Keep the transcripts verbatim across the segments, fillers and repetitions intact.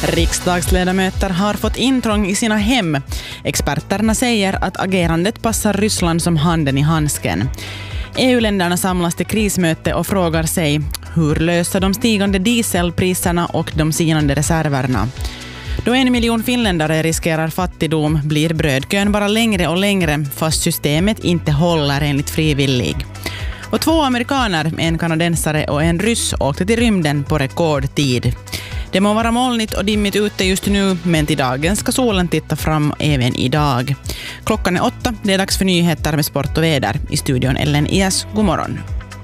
Riksdagsledamöter har fått intrång i sina hem. Experterna säger att agerandet passar Ryssland som handen i handsken. E U-länderna samlas till krismöte och frågar sig hur löser de stigande dieselpriserna och de sinande reserverna. Då en miljon finländare riskerar fattigdom blir brödkön bara längre och längre fast systemet inte håller enligt frivillig. Och två amerikaner, en kanadensare och en ryss, åkte till rymden på rekordtid. Det må vara molnigt och dimmigt ute just nu, men till dagen ska solen titta fram även idag. Klockan är åtta, det är dags för nyheter med sport och väder. I studion Ellen Ias, god morgon.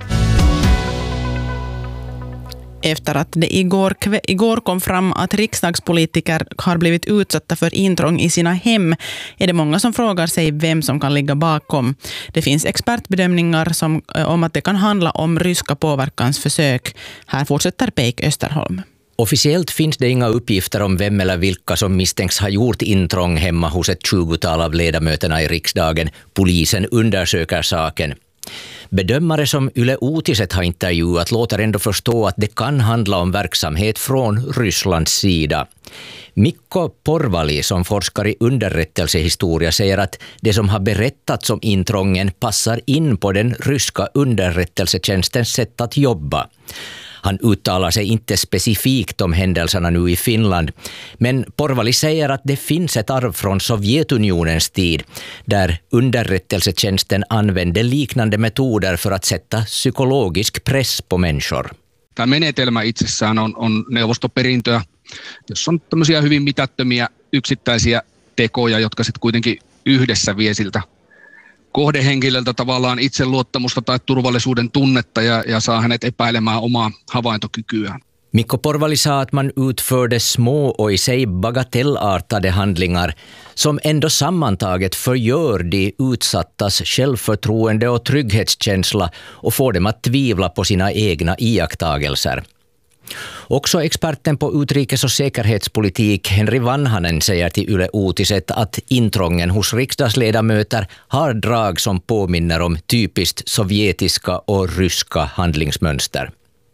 Efter att det igår, igår kom fram att riksdagspolitiker har blivit utsatta för intrång i sina hem är det många som frågar sig vem som kan ligga bakom. Det finns expertbedömningar som, om att det kan handla om ryska påverkansförsök. Här fortsätter Peik Österholm. Officiellt finns det inga uppgifter om vem eller vilka som misstänks ha gjort intrång hemma hos ett tjugotal av ledamöterna i riksdagen. Polisen undersöker saken. Bedömare som Yle Uutiset har intervjuat låter ändå förstå att det kan handla om verksamhet från Rysslands sida. Mikko Porvali som forskar i underrättelsehistoria säger att det som har berättats om intrången passar in på den ryska underrättelsetjänstens sätt att jobba. Han uttalar sig inte specifikt om händelserna nu i Finland, men Porvali säger att det finns ett arv från Sovjetunionens tid där underrättelsetjänsten använde liknande metoder för att sätta psykologisk press på människor. Tämä menetelmä itsessään on, on neuvostoperintöä, jossa on tämmöisiä hyvin mitättömiä yksittäisiä tekoja, jotka sitten kuitenkin yhdessä vie siltä kohdehenkilöltä tavallaan itseluottamusta tai turvallisuuden tunnetta ja, ja saa hänet epäilemään omaa havaintokykyään. Mikko Porvali sa att man utförde små och i sig bagatellartade handlingar som ändå sammantaget förgör de utsattas självförtroende och trygghetskänsla och får dem att tvivla på sina egna iakttagelser. Också experten på utrikes- och säkerhetspolitik Henri Vanhanen säger till Yle Uutiset att intrången hos riksdagsledamöter har drag som påminner om typiskt sovjetiska och ryska handlingsmönster.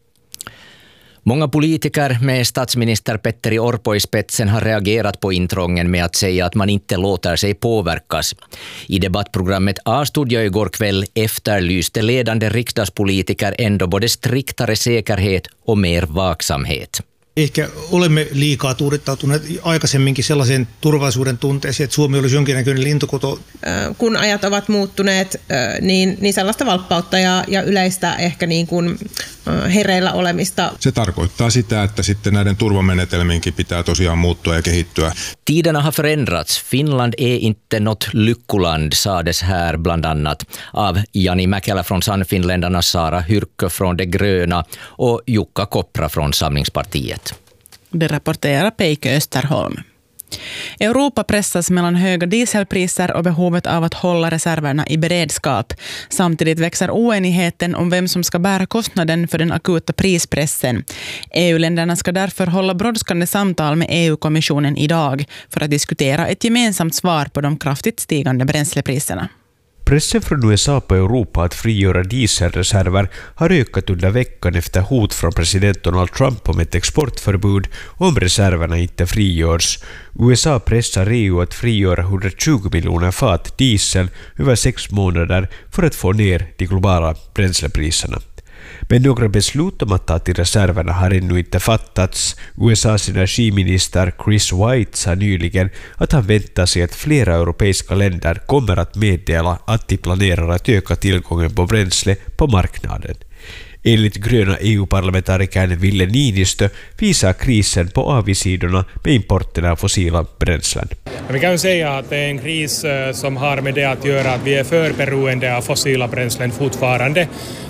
Många politiker med statsminister Petteri Orpo i spetsen har reagerat på intrången med att säga att man inte låter sig påverkas. I debattprogrammet A-studio igår kväll efterlyste ledande riksdagspolitiker ändå både striktare säkerhet och mer vaksamhet. Ehkä olemme liikaa tuudittautuneet aikaisemminkin sellaisen turvallisuuden tunteeseen, että Suomi olisi jonkinnäköinen lintukoto. Kun ajat ovat muuttuneet, niin, niin sellaista valppautta ja, ja yleistä ehkä niin kuin hereillä olemista. Se tarkoittaa sitä, että sitten näiden turvamenetelmiinkin pitää tosiaan muuttua ja kehittyä. Tiderna har förändrats. Finland är inte något lyckoland, sades här bland annat av Jani Mäkelä från Sannfinländarna, Sara Hyrkkö från De gröna och Jukka Kopra från Samlingspartiet. Det rapporterar Peike Österholm. Europa pressas mellan höga dieselpriser och behovet av att hålla reserverna i beredskap. Samtidigt växer oenigheten om vem som ska bära kostnaden för den akuta prispressen. E U-länderna ska därför hålla brådskande samtal med E U-kommissionen idag för att diskutera ett gemensamt svar på de kraftigt stigande bränslepriserna. Pressen från U S A på Europa att frigöra dieselreserver har ökat under veckan efter hot från president Donald Trump om ett exportförbud om reserverna inte frigörs. U S A pressar E U att frigöra hundratjugo miljoner fat diesel över sex månader för att få ner de globala bränslepriserna. Men några beslut om att ta till reserverna har ännu inte fattats. U S A:s energiminister Chris White sa nyligen att han väntar sig att flera europeiska länder kommer att meddela att de planerar att öka tillgången på bränsle på marknaden. Enligt gröna E U-parlamentarikern Ville Niinistö visar krisen på avigsidorna med importen av fossila bränslen. Vi kan säga att det är en kris som har med det att göra att vi är för beroende av fossila bränslen fortfarande.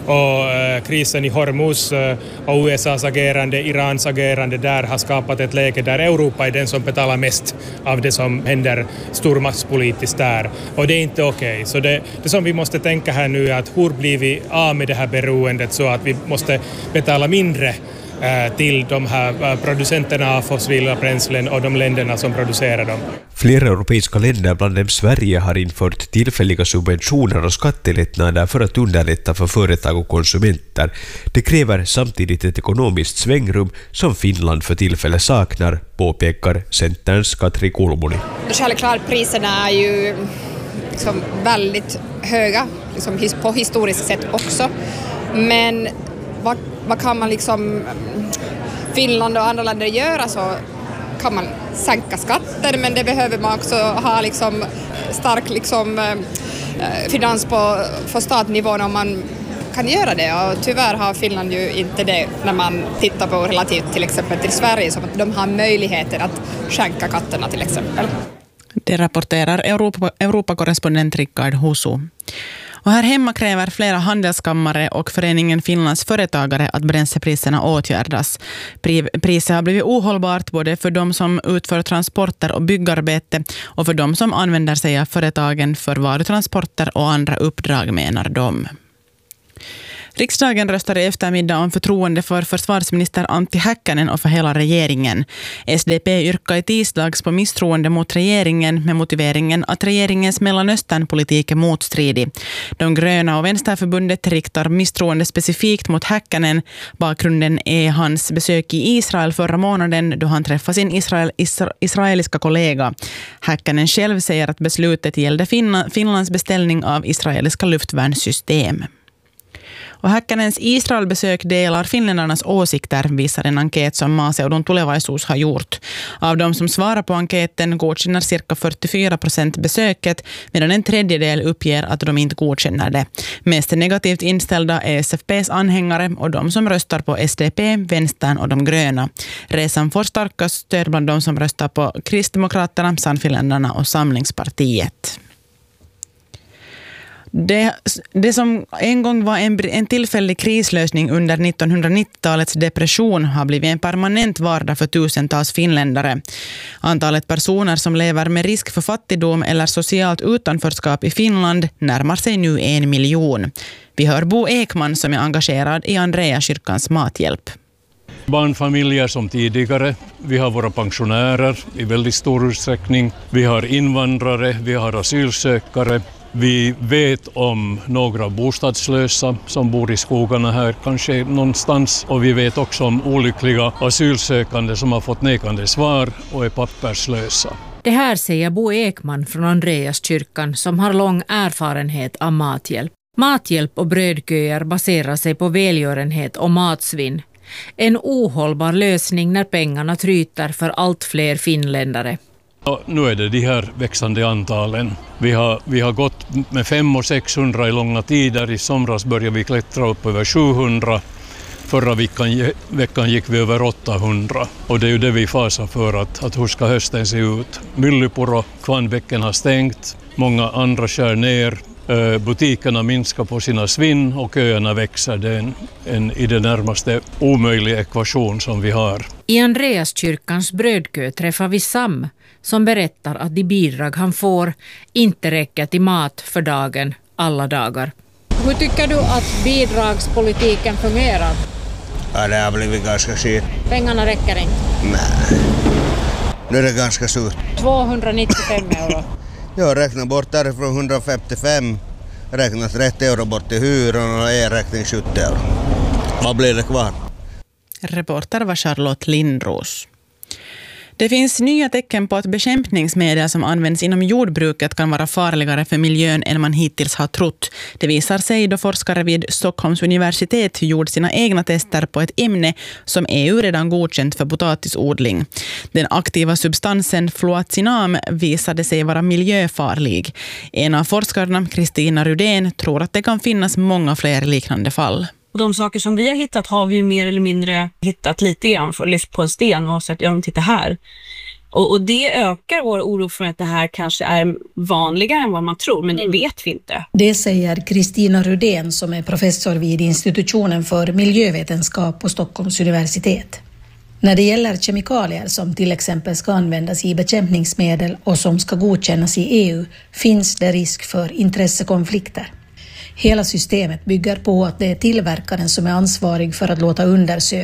Och krisen i Hormuz och U S A:s agerande, Irans agerande där har skapat ett läge där Europa är den som betalar mest av det som händer stormaktspolitiskt där. Och det är inte okej. Okay. Så det, det som vi måste tänka här nu är att hur blir vi av med det här beroendet så att vi måste betala mindre till de här producenterna av fossila bränslen och de länderna som producerar dem. Flera europeiska länder, bland dem Sverige, har infört tillfälliga subventioner och skattelättnader för att underlätta för företag och konsumenter. Det kräver samtidigt ett ekonomiskt svängrum som Finland för tillfället saknar, påpekar Centerns Katri Kulmuni. Självklart priserna är ju liksom väldigt höga liksom på historiskt sätt också. Men vad, vad kan man liksom Finland och andra länder göra, så kan man sänka skatter, men det behöver man också ha liksom stark liksom finans på för statnivån om man kan göra det, och tyvärr har Finland ju inte det när man tittar på relativt till exempel till Sverige, som att de har möjligheter att skänka skatterna till exempel. Det rapporterar Europa, Europakorrespondent Rickard Husu. Och här hemma kräver flera handelskammare och föreningen Finlands företagare att bränslepriserna åtgärdas. Priset har blivit ohållbart både för de som utför transporter och byggarbete och för de som använder sig av företagen för varutransporter och andra uppdrag, menar de. Riksdagen röstar i eftermiddag om förtroende för försvarsminister Antti Häkkänen och för hela regeringen. S D P yrkar i tisdags på misstroende mot regeringen med motiveringen att regeringens Mellanösternpolitik är motstridig. De gröna och vänsterförbundet riktar misstroende specifikt mot Häkkänen. Bakgrunden är hans besök i Israel förra månaden då han träffade sin Israel, isra, israeliska kollega. Häkkänen själv säger att beslutet gällde Finlands beställning av israeliska luftvärnssystem. Och Häkkänens Israelbesök delar finländarnas åsikter, visar en enkät som Maaseudun Tulevaisuus har gjort. Av de som svarar på enkäten godkänner cirka fyrtiofyra procent besöket, medan en tredjedel uppger att de inte godkänner det. Mest negativt inställda är S F P:s anhängare och de som röstar på S D P, Vänstern och de gröna. Resan får starkast stöd bland de som röstar på Kristdemokraterna, Sannfinländarna och Samlingspartiet. Det, det som en gång var en, en tillfällig krislösning under nittonhundranittiotalets depression har blivit en permanent vardag för tusentals finländare. Antalet personer som lever med risk för fattigdom eller socialt utanförskap i Finland närmar sig nu en miljon. Vi hör Bo Ekman som är engagerad i Andreaskyrkans mathjälp. Barnfamiljer som tidigare, vi har våra pensionärer i väldigt stor utsträckning, vi har invandrare, vi har asylsökare. Vi vet om några bostadslösa som bor i skogarna här, kanske någonstans. Och vi vet också om olyckliga asylsökande som har fått nekande svar och är papperslösa. Det här säger Bo Ekman från Andreaskyrkan som har lång erfarenhet av mathjälp. Mathjälp och brödköer baserar sig på välgörenhet och matsvinn. En ohållbar lösning när pengarna tryter för allt fler finländare. Ja, nu är det de här växande antalen. Vi har, vi har gått med fem och sexhundra i långa tider. I somras började vi klättra upp över sjuhundra. Förra veckan, veckan gick vi över åttahundra. Och det är ju det vi fasar för, att, att hur ska hösten se ut. Myllypuro, Kvarnbäcken har stängt. Många andra skär ner. Butikerna minskar på sina svinn och köerna växer. Det är en, en i det närmaste omöjlig ekvation som vi har. I Andreaskyrkans brödkö träffar vi Sam som berättar att de bidrag han får inte räcker till mat för dagen alla dagar. Hur tycker du att bidragspolitiken fungerar? Ja, det har blivit ganska skit. Pengarna räcker inte? Nej, nu är det ganska surt. tvåhundranittiofem euro. Jag räknar bort därifrån hundrafemtiofem, räknar trettio euro bort till hyran och e-räkning sjuttio euro. Vad blir det kvar? Reporter var Charlotte Lindros. Det finns nya tecken på att bekämpningsmedel som används inom jordbruket kan vara farligare för miljön än man hittills har trott. Det visar sig då forskare vid Stockholms universitet gjort sina egna tester på ett ämne som E U redan godkänt för potatisodling. Den aktiva substansen fluocinam visade sig vara miljöfarlig. En av forskarna, Kristina Rudén, tror att det kan finnas många fler liknande fall. Och de saker som vi har hittat har vi mer eller mindre hittat lite grann för att lyfta på en sten och sagt, ja men titta här. Och, och det ökar vår oro för att det här kanske är vanligare än vad man tror, men det vet vi inte. Det säger Kristina Rudén som är professor vid institutionen för miljövetenskap på Stockholms universitet. När det gäller kemikalier som till exempel ska användas i bekämpningsmedel och som ska godkännas i E U finns det risk för intressekonflikter. Hela systemet bygger på att det är tillverkaren som är ansvarig för att låta undersöka,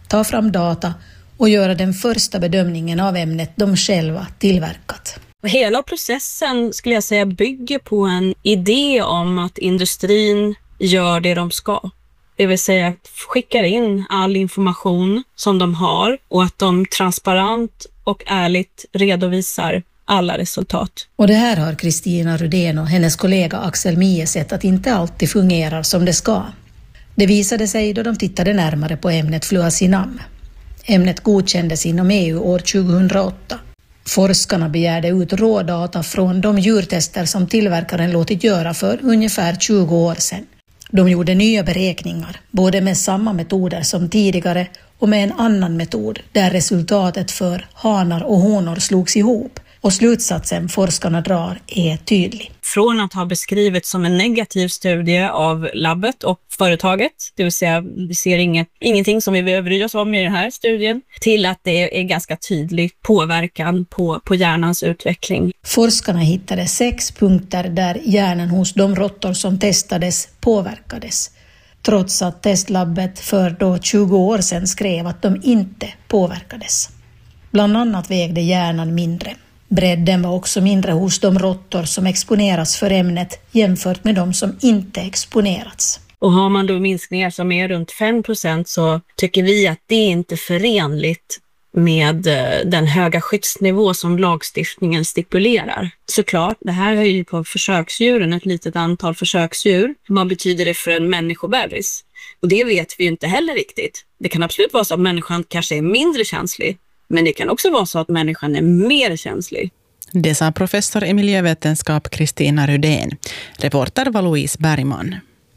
ta fram data och göra den första bedömningen av ämnet de själva tillverkat. Hela processen skulle jag säga bygger på en idé om att industrin gör det de ska. Det vill säga att skickar in all information som de har och att de transparent och ärligt redovisar alla resultat. Och det här har Kristina Rudén och hennes kollega Axel Mie sett att inte alltid fungerar som det ska. Det visade sig då de tittade närmare på ämnet fluazinam. Ämnet godkändes inom E U år tjugohundraåtta. Forskarna begärde ut rådata från de djurtester som tillverkaren låtit göra för ungefär tjugo år sedan. De gjorde nya beräkningar, både med samma metoder som tidigare och med en annan metod där resultatet för hanar och honor slogs ihop. Och slutsatsen forskarna drar är tydlig. Från att ha beskrivit som en negativ studie av labbet och företaget, det vill säga vi ser inget, ingenting som vi behöver bry oss om i den här studien, till att det är ganska tydlig påverkan på, på hjärnans utveckling. Forskarna hittade sex punkter där hjärnan hos de råttor som testades påverkades, trots att testlabbet för då tjugo år sedan skrev att de inte påverkades. Bland annat vägde hjärnan mindre. Bredden var också mindre hos de råttor som exponerats för ämnet jämfört med de som inte exponerats. Och har man då minskningar som är runt fem procent så tycker vi att det är inte förenligt med den höga skyddsnivå som lagstiftningen stipulerar. Såklart, det här är ju på försöksdjuren, ett litet antal försöksdjur. Vad betyder det för en människobebis? Och det vet vi ju inte heller riktigt. Det kan absolut vara så att människan kanske är mindre känslig. Men det kan också vara så att människan är mer känslig. Det sa professor i miljövetenskap Kristina Rudén. Reporter var Louise Bergman.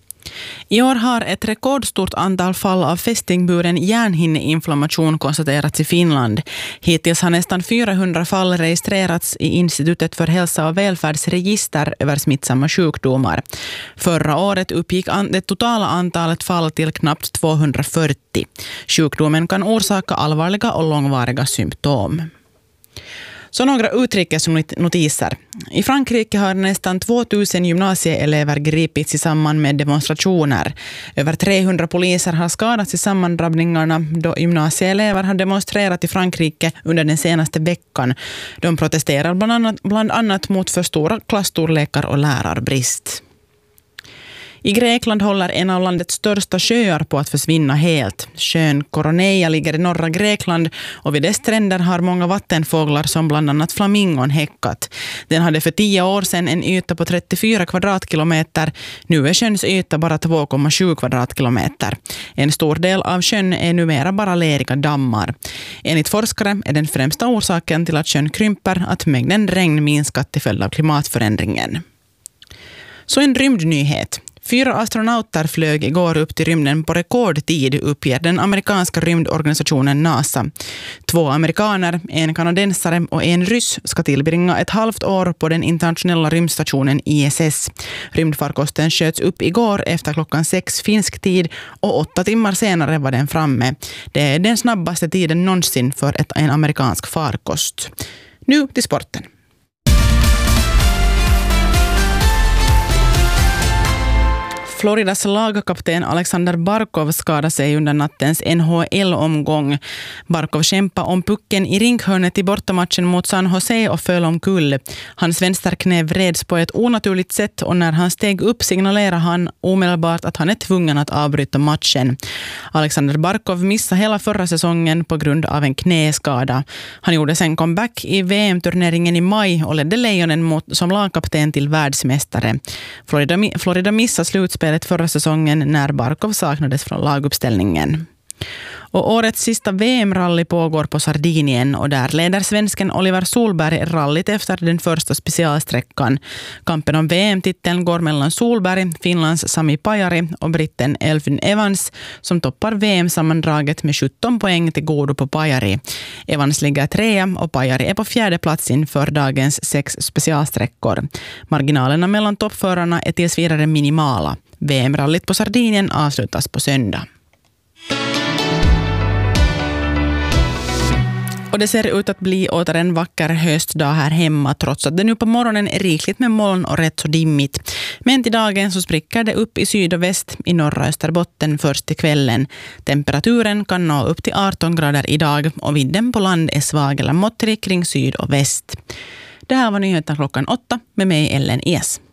I år har ett rekordstort antal fall av fästingburen hjärnhinneinflammation konstaterats i Finland. Hittills har nästan fyrahundra fall registrerats i Institutet för hälsa- och välfärdsregister över smittsamma sjukdomar. Förra året uppgick det totala antalet fall till knappt tvåhundrafyrtio. Sjukdomen kan orsaka allvarliga och långvariga symptom. Så några utrikesnotiser. I Frankrike har nästan tvåtusen gymnasieelever gripits i samband med demonstrationer. Över trehundra poliser har skadats i sammandrabbningarna då gymnasieelever har demonstrerat i Frankrike under den senaste veckan. De protesterar bland annat, bland annat mot för stora klassstorlekar och lärarbrist. I Grekland håller en av landets största sjöar på att försvinna helt. Sjön Koroneia ligger i norra Grekland och vid dess stränder har många vattenfåglar som bland annat flamingon häckat. Den hade för tio år sedan en yta på trettiofyra kvadratkilometer. Nu är sjöns yta bara två komma sju kvadratkilometer. En stor del av sjön är numera bara leriga dammar. Enligt forskare är den främsta orsaken till att sjön krymper att mängden regn minskat till följd av klimatförändringen. Så en rymdnyhet. Fyra astronauter flög igår upp till rymden på rekordtid, uppger den amerikanska rymdorganisationen NASA. Två amerikaner, en kanadensare och en ryss ska tillbringa ett halvt år på den internationella rymdstationen I S S. Rymdfarkosten sköts upp igår efter klockan sex finsk tid och åtta timmar senare var den framme. Det är den snabbaste tiden någonsin för ett, en amerikansk farkost. Nu till sporten. Floridas lagkapten Alexander Barkov skadade sig under nattens N H L-omgång. Barkov kämpade om pucken i rinkhörnet i bortamatchen mot San Jose och föll omkull. Hans vänsterknä vreds på ett onaturligt sätt och när han steg upp signalerade han omedelbart att han är tvungen att avbryta matchen. Alexander Barkov missade hela förra säsongen på grund av en knäskada. Han gjorde sen comeback i V M-turneringen i maj och ledde Lejonen mot, som lagkapten till världsmästare. Florida, Florida missade slutspel förra säsongen när Barkov saknades från laguppställningen. Och årets sista V M-rally pågår på Sardinien och där leder svensken Oliver Solberg rallyt efter den första specialsträckan. Kampen om V M-titeln går mellan Solberg, Finlands Sami Pajari och britten Elfyn Evans som toppar V M-sammandraget med sjutton poäng till godo på Pajari. Evans ligger trea och Pajari är på fjärde plats inför dagens sex specialsträckor. Marginalerna mellan toppförarna är tills vidare minimala. V M-rallyt på Sardinien avslutas på söndag. Och det ser ut att bli åter en vacker höstdag här hemma trots att det nu på morgonen är rikligt med moln och rätt så dimmigt. Men till dagen så spricker det upp i syd och väst i norra Österbotten först till kvällen. Temperaturen kan nå upp till arton grader idag och vidden på land är svag eller måttlig kring syd och väst. Det här var nyheterna klockan åtta med mig Ellen Es.